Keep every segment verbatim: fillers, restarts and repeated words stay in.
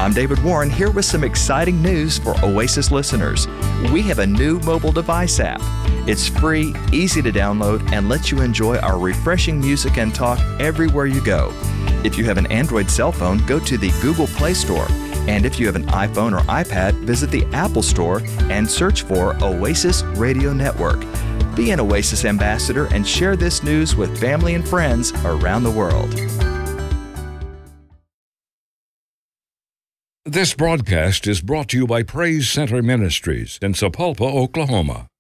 I'm David Warren here with some exciting news for Oasis listeners. We have a new mobile device app. It's free, easy to download, and lets you enjoy our refreshing music and talk everywhere you go. If you have an Android cell phone, go to the Google Play Store. And if you have an iPhone or iPad, visit the Apple Store and search for Oasis Radio Network. Be an Oasis ambassador and share this news with family and friends around the world. This broadcast is brought to you by Praise Center Ministries in Sapulpa, Oklahoma.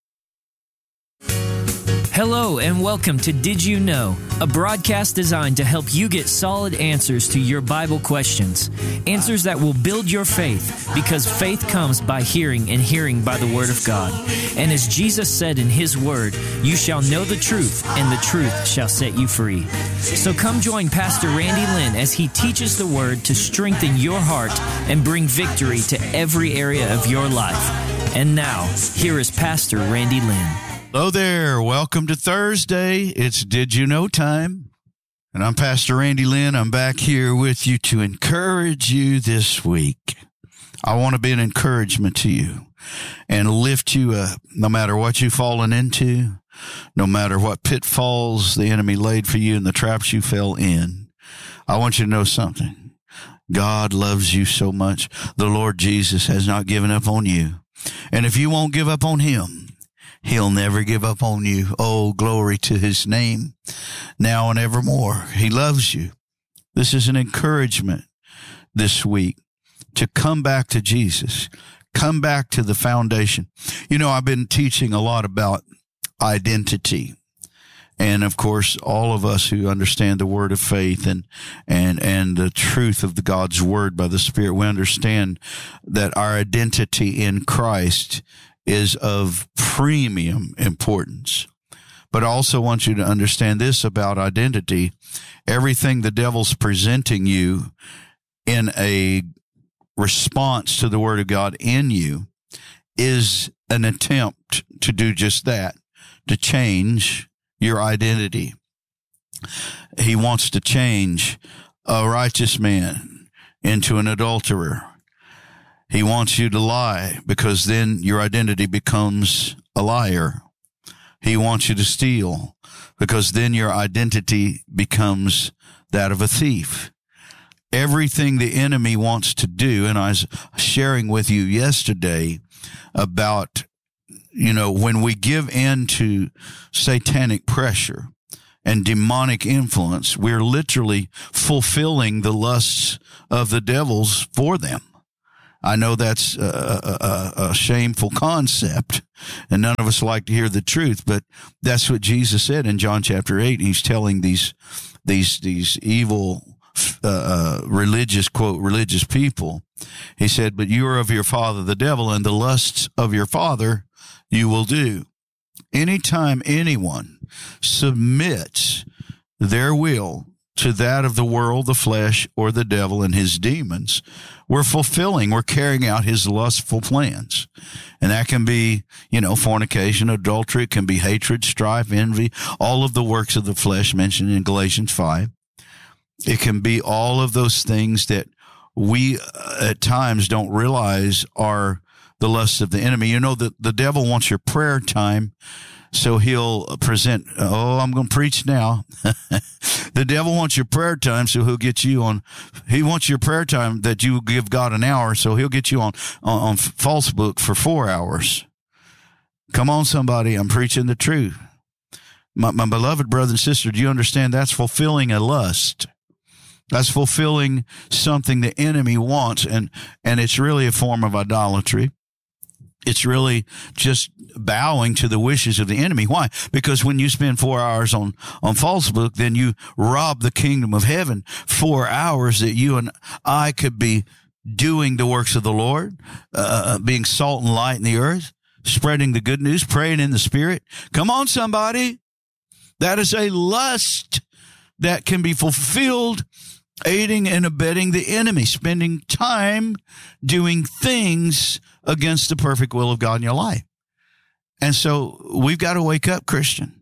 Hello and welcome to Did You Know, a broadcast designed to help you get solid answers to your Bible questions. Answers that will build your faith, because faith comes by hearing and hearing by the Word of God. And as Jesus said in His Word, you shall know the truth, and the truth shall set you free. So come join Pastor Randy Lynn as he teaches the Word to strengthen your heart and bring victory to every area of your life. And now, here is Pastor Randy Lynn. Hello there. Welcome to Thursday. It's Did You Know time. And I'm Pastor Randy Lynn. I'm back here with you to encourage you this week. I want to be an encouragement to you and lift you up no matter what you've fallen into, no matter what pitfalls the enemy laid for you and the traps you fell in. I want you to know something. God loves you so much. The Lord Jesus has not given up on you. And if you won't give up on Him, He'll never give up on you. Oh, glory to His name, now and evermore. He loves you. This is an encouragement this week to come back to Jesus. Come back to the foundation. You know, I've been teaching a lot about identity. And, of course, all of us who understand the word of faith and and and the truth of the God's word by the Spirit, we understand that our identity in Christ is of premium importance. But I also want you to understand this about identity. Everything the devil's presenting you in a response to the Word of God in you is an attempt to do just that, to change your identity. He wants to change a righteous man into an adulterer. He wants you to lie, because then your identity becomes a liar. He wants you to steal, because then your identity becomes that of a thief. Everything the enemy wants to do, and I was sharing with you yesterday about, you know, when we give in to satanic pressure and demonic influence, we're literally fulfilling the lusts of the devils for them. I know that's a, a, a shameful concept, and none of us like to hear the truth, but that's what Jesus said in John chapter eight. He's telling these these these evil uh, uh, religious, quote, religious people. He said, but you are of your father the devil, and the lusts of your father you will do. Anytime anyone submits their will to that of the world, the flesh, or the devil and his demons, we're fulfilling, we're carrying out his lustful plans. And that can be, you know, fornication, adultery, it can be hatred, strife, envy, all of the works of the flesh mentioned in Galatians five. It can be all of those things that we uh, at times don't realize are the lusts of the enemy. You know, the, the devil wants your prayer time, so he'll present, oh, I'm going to preach now. The devil wants your prayer time, so he'll get you on, he wants your prayer time that you give God an hour, so he'll get you on, on, on Facebook for four hours. Come on, somebody, I'm preaching the truth. My, my beloved brother and sister, do you understand that's fulfilling a lust? That's fulfilling something the enemy wants, and, and it's really a form of idolatry. It's really just bowing to the wishes of the enemy. Why? Because when you spend four hours on, on Facebook, then you rob the kingdom of heaven. Four hours that you and I could be doing the works of the Lord, uh, being salt and light in the earth, spreading the good news, praying in the Spirit. Come on, somebody. That is a lust that can be fulfilled, aiding and abetting the enemy, spending time doing things against the perfect will of God in your life. And so we've got to wake up, Christian.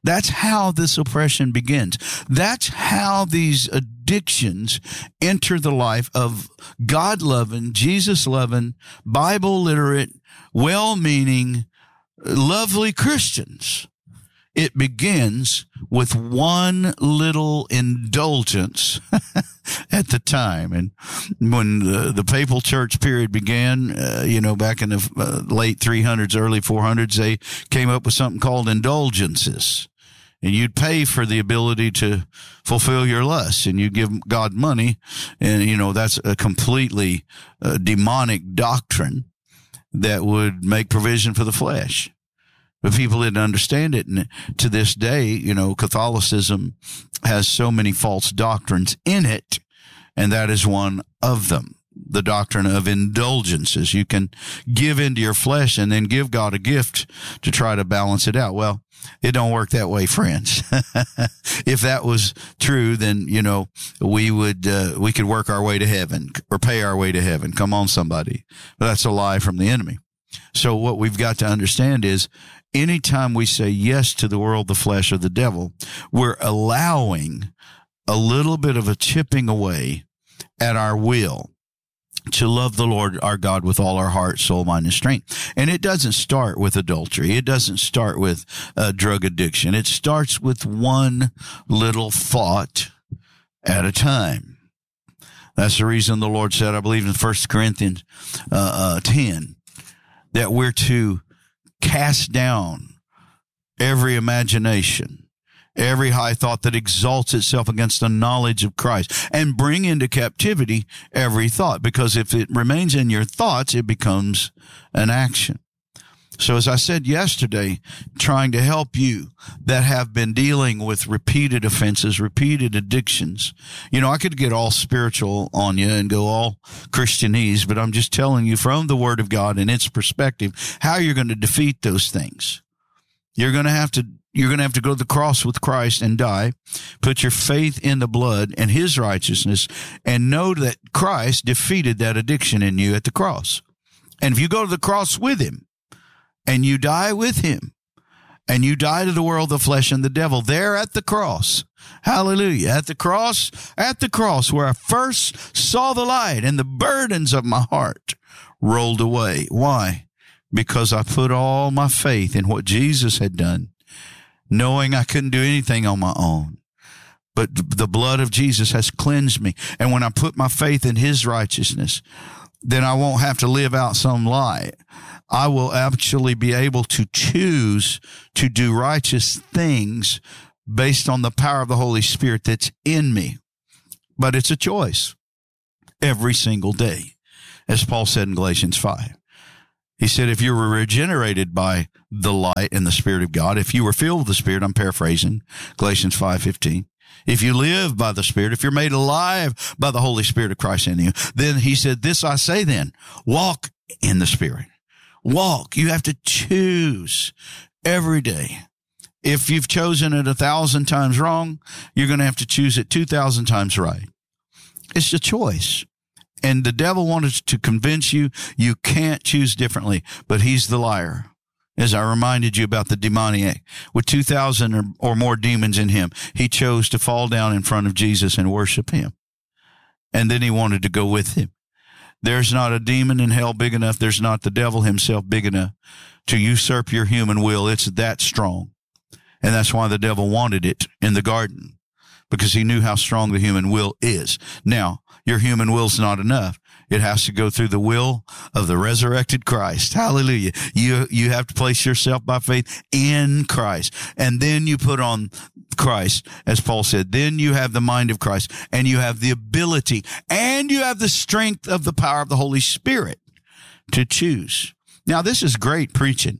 That's how this oppression begins. That's how these addictions enter the life of God-loving, Jesus-loving, Bible-literate, well-meaning, lovely Christians. It begins with one little indulgence at the time. And when the, the papal church period began, uh, you know, back in the uh, late three hundreds, early four hundreds, they came up with something called indulgences. And you'd pay for the ability to fulfill your lusts, and you give God money. And, you know, that's a completely uh, demonic doctrine that would make provision for the flesh. But people didn't understand it. And to this day, you know, Catholicism has so many false doctrines in it, and that is one of them. The doctrine of indulgences. You can give into your flesh and then give God a gift to try to balance it out. Well, it don't work that way, friends. If that was true, then, you know, we would, uh, we could work our way to heaven or pay our way to heaven. Come on, somebody. But that's a lie from the enemy. So what we've got to understand is anytime we say yes to the world, the flesh, or the devil, we're allowing a little bit of a chipping away at our will to love the Lord our God with all our heart, soul, mind, and strength. And it doesn't start with adultery. It doesn't start with uh, drug addiction. It starts with one little thought at a time. That's the reason the Lord said, I believe in First Corinthians uh, uh, ten, that we're to cast down every imagination, every high thought that exalts itself against the knowledge of Christ, and bring into captivity every thought, because if it remains in your thoughts, it becomes an action. So as I said yesterday, trying to help you that have been dealing with repeated offenses, repeated addictions. You know, I could get all spiritual on you and go all Christianese, but I'm just telling you from the Word of God and its perspective how you're going to defeat those things. You're going to have to You're going to have to go to the cross with Christ and die, put your faith in the blood and his righteousness, and know that Christ defeated that addiction in you at the cross. And if you go to the cross with him and you die with him and you die to the world, the flesh, and the devil there at the cross, hallelujah, at the cross, at the cross where I first saw the light and the burdens of my heart rolled away. Why? Because I put all my faith in what Jesus had done, knowing I couldn't do anything on my own. But the blood of Jesus has cleansed me. And when I put my faith in his righteousness, then I won't have to live out some lie. I will actually be able to choose to do righteous things based on the power of the Holy Spirit that's in me. But it's a choice every single day, as Paul said in Galatians five. He said, if you were regenerated by the light and the Spirit of God, if you were filled with the Spirit, I'm paraphrasing, Galatians five fifteen, if you live by the Spirit, if you're made alive by the Holy Spirit of Christ in you, then he said, this I say then, walk in the Spirit. Walk. You have to choose every day. If you've chosen it a thousand times wrong, you're going to have to choose it two thousand times right. It's a choice. And the devil wanted to convince you you can't choose differently, but he's the liar. As I reminded you about the demoniac, with two thousand or, or more demons in him, he chose to fall down in front of Jesus and worship him. And then he wanted to go with him. There's not a demon in hell big enough. There's not the devil himself big enough to usurp your human will. It's that strong. And that's why the devil wanted it in the garden, because he knew how strong the human will is. Now, your human will's not enough. It has to go through the will of the resurrected Christ. Hallelujah. You, you have to place yourself by faith in Christ. And then you put on Christ, as Paul said. Then you have the mind of Christ, and you have the ability, and you have the strength of the power of the Holy Spirit to choose. Now, this is great preaching,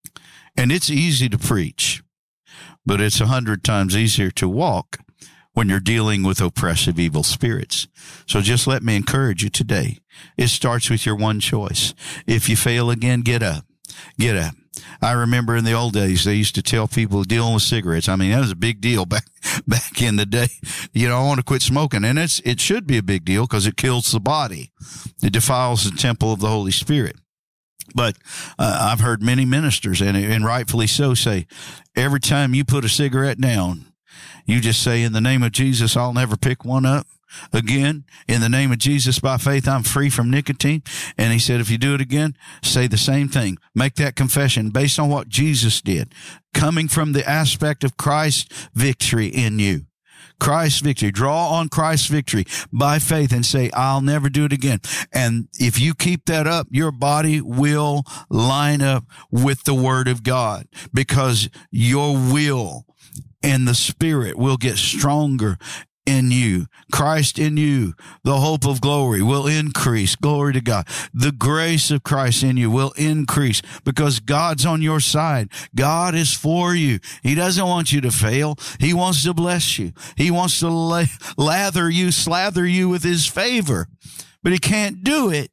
and it's easy to preach, but it's a hundred times easier to walk when you're dealing with oppressive evil spirits. So just let me encourage you today. It starts with your one choice. If you fail again, get up. Get up. I remember in the old days, they used to tell people dealing with cigarettes. I mean, that was a big deal back, back in the day. You know, I want to quit smoking. And it's, it should be a big deal because it kills the body. It defiles the temple of the Holy Spirit. But uh, I've heard many ministers, and, and rightfully so, say, every time you put a cigarette down, you just say, in the name of Jesus, I'll never pick one up again. In the name of Jesus, by faith, I'm free from nicotine. And he said, if you do it again, say the same thing. Make that confession based on what Jesus did, coming from the aspect of Christ's victory in you. Christ's victory. Draw on Christ's victory by faith and say, I'll never do it again. And if you keep that up, your body will line up with the Word of God, because your will and the Spirit will get stronger in you. Christ in you, the hope of glory, will increase. Glory to God. The grace of Christ in you will increase because God's on your side. God is for you. He doesn't want you to fail. He wants to bless you. He wants to lay, lather you, slather you with his favor. But he can't do it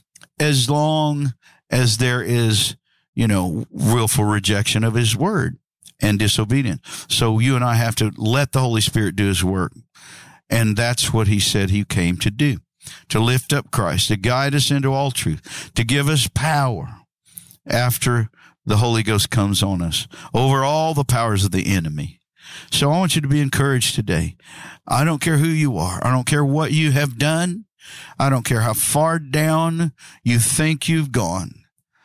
as long as there is, you know, willful rejection of his word and disobedience. So you and I have to let the Holy Spirit do his work. And that's what he said he came to do, to lift up Christ, to guide us into all truth, to give us power after the Holy Ghost comes on us over all the powers of the enemy. So I want you to be encouraged today. I don't care who you are. I don't care what you have done. I don't care how far down you think you've gone.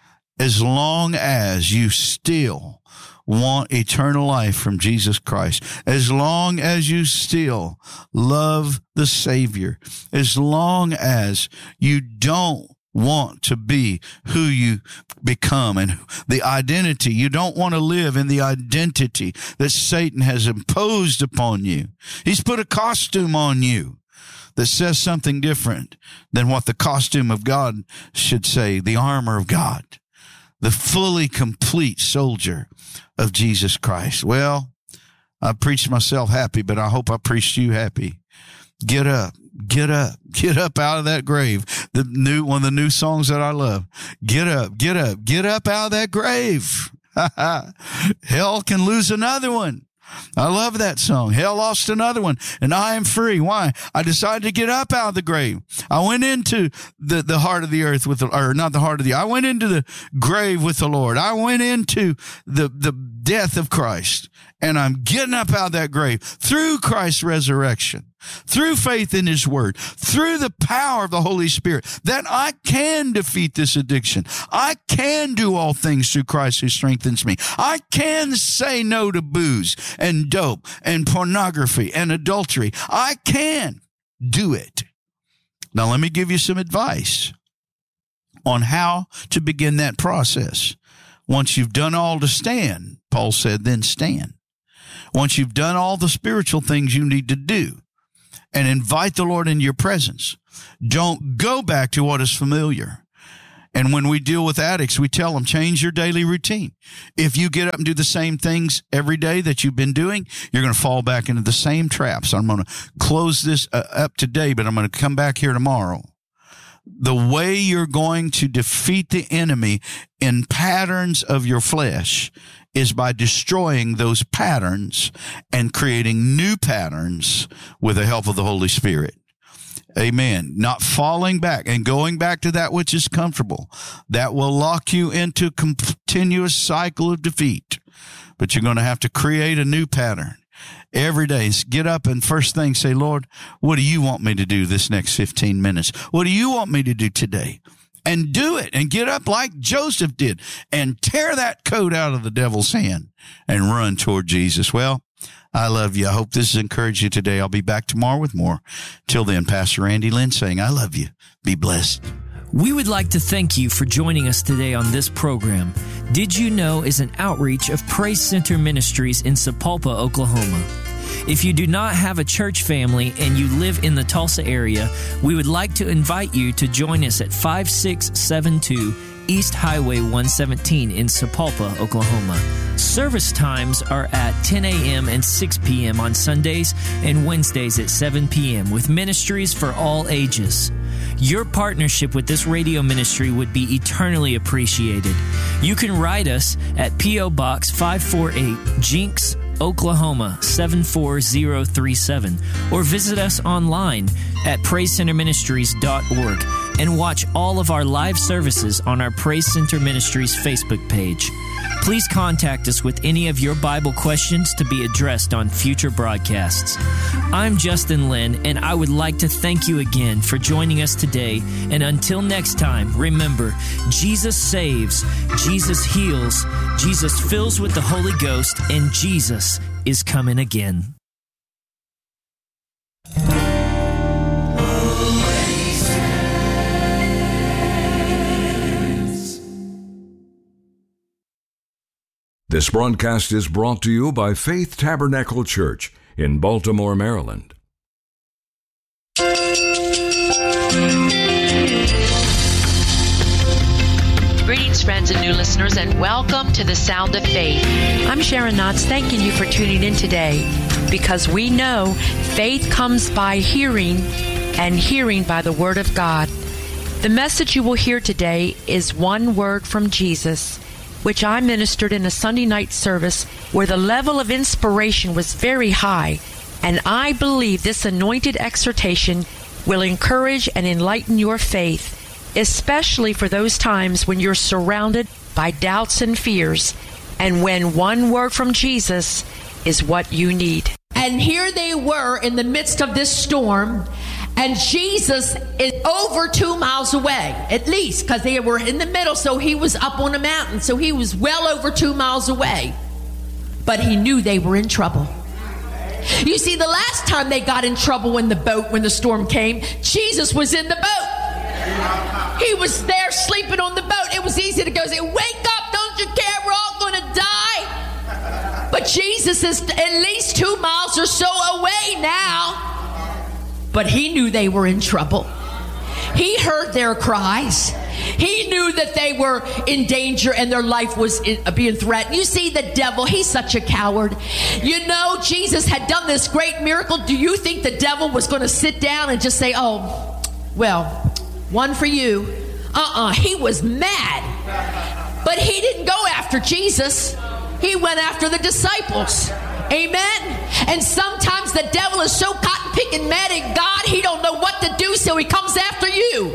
As long as you still want eternal life from Jesus Christ, as long as you still love the Savior, as long as you don't want to be who you become and the identity, you don't want to live in the identity that Satan has imposed upon you. He's put a costume on you that says something different than what the costume of God should say, the armor of God, the fully complete soldier of Jesus Christ. Well, I preached myself happy, but I hope I preached you happy. Get up, get up, get up out of that grave. The new one of the new songs that I love. Get up, get up, get up out of that grave. Hell can lose another one. I love that song. Hell lost another one, and I am free. Why? I decided to get up out of the grave. I went into the, the heart of the earth with the, or not the heart of the, I went into the grave with the Lord. I went into the, the death of Christ, and I'm getting up out of that grave through Christ's resurrection, through faith in his word, through the power of the Holy Spirit, that I can defeat this addiction. I can do all things through Christ who strengthens me. I can say no to booze and dope and pornography and adultery. I can do it. Now, let me give you some advice on how to begin that process. Once you've done all to stand, Paul said, then stand. Once you've done all the spiritual things you need to do, and invite the Lord into your presence, don't go back to what is familiar. And when we deal with addicts, we tell them, change your daily routine. If you get up and do the same things every day that you've been doing, you're going to fall back into the same traps. I'm going to close this uh, up today, but I'm going to come back here tomorrow. The way you're going to defeat the enemy in patterns of your flesh is by destroying those patterns and creating new patterns with the help of the Holy Spirit. Amen. Not falling back and going back to that which is comfortable. That will lock you into a continuous cycle of defeat. But you're going to have to create a new pattern. Every day, get up and first thing say, Lord, what do you want me to do this next fifteen minutes? What do you want me to do today? And do it, and get up like Joseph did and tear that coat out of the devil's hand and run toward Jesus. Well, I love you. I hope this has encouraged you today. I'll be back tomorrow with more. Till then, Pastor Randy Lynn saying, I love you. Be blessed. We would like to thank you for joining us today on this program. Did You Know is an outreach of Praise Center Ministries in Sapulpa, Oklahoma. If you do not have a church family and you live in the Tulsa area, we would like to invite you to join us at five six seven two East Highway one seventeen in Sapulpa, Oklahoma. Service times are at ten a.m. and six p.m. on Sundays and Wednesdays at seven p.m. with ministries for all ages. Your partnership with this radio ministry would be eternally appreciated. You can write us at P O. Box five forty-eight, Jinx, Oklahoma seven four zero three seven, or visit us online at praise center ministries dot org. and watch all of our live services on our Praise Center Ministries Facebook page. Please contact us with any of your Bible questions to be addressed on future broadcasts. I'm Justin Lynn, and I would like to thank you again for joining us today. And until next time, remember, Jesus saves, Jesus heals, Jesus fills with the Holy Ghost, and Jesus is coming again. This broadcast is brought to you by Faith Tabernacle Church in Baltimore, Maryland. Greetings, friends and new listeners, and welcome to the Sound of Faith. I'm Sharon Knotts, thanking you for tuning in today, because we know faith comes by hearing, and hearing by the Word of God. The message you will hear today is one word from Jesus, which I ministered in a Sunday night service where the level of inspiration was very high, and I believe this anointed exhortation will encourage and enlighten your faith, especially for those times when you're surrounded by doubts and fears, and when one word from Jesus is what you need. And here they were in the midst of this storm, and Jesus is over two miles away, at least, because they were in the middle, so he was up on a mountain, so he was well over two miles away. But he knew they were in trouble. You see, the last time they got in trouble in the boat, when the storm came, Jesus was in the boat. He was there sleeping on the boat. It was easy to go say, wake up, don't you care, we're all going to die. But Jesus is at least two miles or so away now. But he knew they were in trouble. He heard their cries. He knew that they were in danger and their life was in, uh, being threatened. You see, the devil, he's such a coward. You know, Jesus had done this great miracle. Do you think the devil was going to sit down and just say, oh, well, one for you? Uh-uh, he was mad. But he didn't go after Jesus. He went after the disciples. Amen. And sometimes the devil is so cotton picking mad at God, he don't know what to do, so he comes after you.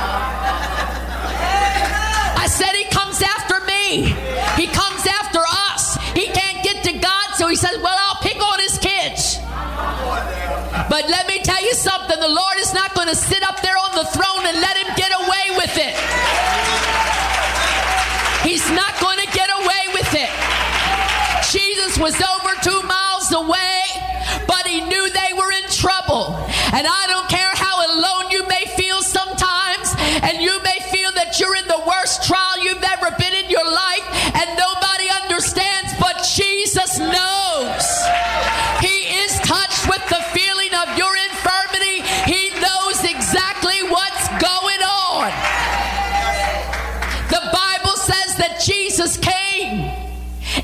I said he comes after me. He comes after us. He can't get to God, so he says, well, I'll pick on his kids. But let me tell you something. The Lord is not going to sit up there on the throne and let him get away with it. He's not going to get away with it. Jesus was over two miles away, but he knew they were in trouble. And I don't care how alone you may feel sometimes, and you may feel that you're in the worst trial you've ever been in your life, and nobody understands, but Jesus knows. He is touched with the feeling of your infirmity. He knows exactly what's going on. The Bible says that Jesus came